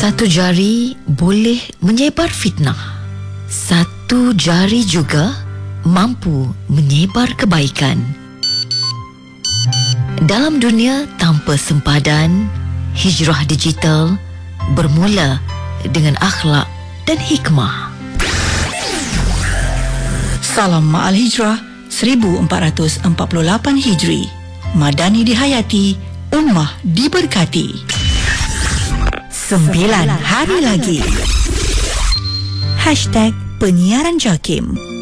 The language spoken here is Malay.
Satu jari boleh menyebar fitnah. Satu jari juga mampu menyebar kebaikan. Dalam dunia tanpa sempadan, hijrah digital bermula dengan akhlak dan hikmah. Salam Ma'al Hijrah 1448 Hijri. Madani dihayati, ummah diberkati. 9 hari lagi. #penyiaran JAKIM.